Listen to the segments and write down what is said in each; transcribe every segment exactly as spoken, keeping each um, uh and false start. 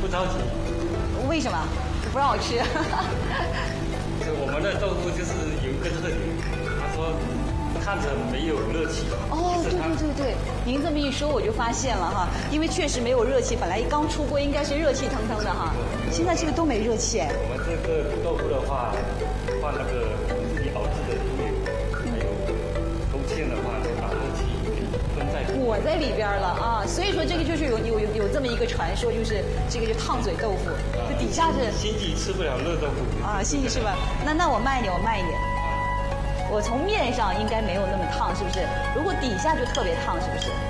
着急。 为什么不让我吃？ 就我们的豆腐就是有一个特点，他说看着没有热气。 哦，对对对对，您这么一说我就发现了哈，因为确实没有热气，本来刚出锅应该是热气腾腾的哈，现在这个都没热气。 我们这个豆腐的话，放那个自己熬制的猪油，还有勾芡的话，就把热气给分在裹在里边了啊，所以说这个就是有有有有这么一个传说，就是这个就烫嘴豆腐，就底下是心急吃不了热豆腐啊，心急是吧？那那我慢一点，我慢一点。我从面上应该没有那么烫，是不是？如果底下就特别烫，是不是？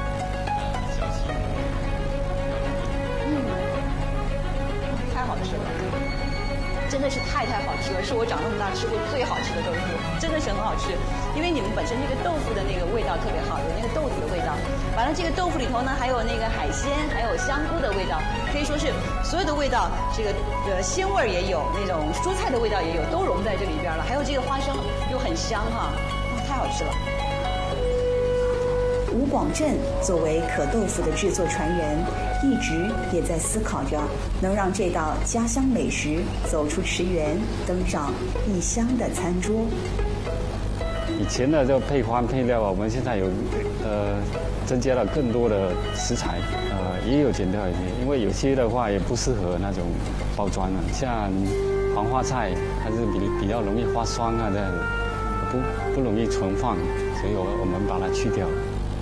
嗯，太好吃了，真的是太太好吃了，是我长这么大吃过最好吃的豆腐，真的是很好吃。因为你们本身这个豆腐的那个味道特别好，有那个豆子的味道。完了，这个豆腐里头呢还有那个海鲜，还有香菇的味道，可以说是所有的味道，这个呃鲜味儿也有，那种蔬菜的味道也有，都融在这里边了。还有这个花生又很香哈，哇，太好吃了。 吴广正作为可豆腐的制作传人，一直也在思考着能让这道家乡美食走出池园，登上异乡的餐桌。 以前的这个配方配料啊，我们现在有呃增加了更多的食材，呃也有减掉一些，因为有些的话也不适合那种包装了，像黄花菜它是比比较容易发酸啊这样子，不不容易存放，所以我我们把它去掉了。